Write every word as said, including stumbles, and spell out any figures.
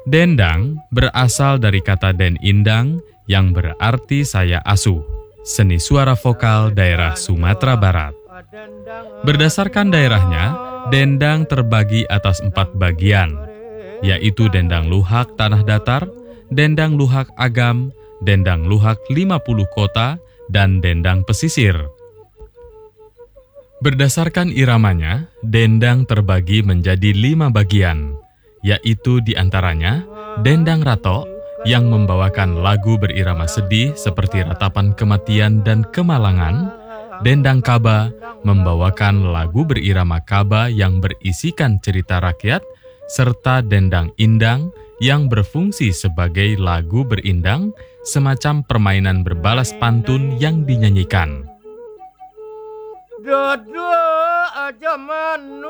Dendang berasal dari kata den indang yang berarti saya asuh, seni suara vokal daerah Sumatera Barat. Berdasarkan daerahnya, dendang terbagi atas empat bagian, yaitu dendang luhak tanah datar, dendang luhak agam, dendang luhak lima puluh kota, dan dendang pesisir. Berdasarkan iramanya, dendang terbagi menjadi lima bagian, yaitu diantaranya dendang rato yang membawakan lagu berirama sedih seperti ratapan kematian dan kemalangan, dendang kaba membawakan lagu berirama kaba yang berisikan cerita rakyat, serta dendang indang yang berfungsi sebagai lagu berindang, semacam permainan berbalas pantun yang dinyanyikan. Dua-dua aja manu